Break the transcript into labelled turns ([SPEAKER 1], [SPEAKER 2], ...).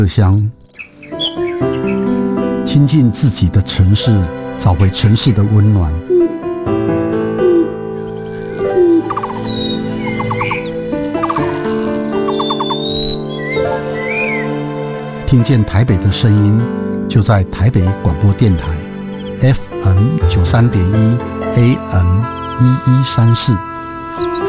[SPEAKER 1] 乡，亲近自己的城市，找回城市的温暖。听见台北的声音，就在台北广播电台 FM 93.1 AM 1134。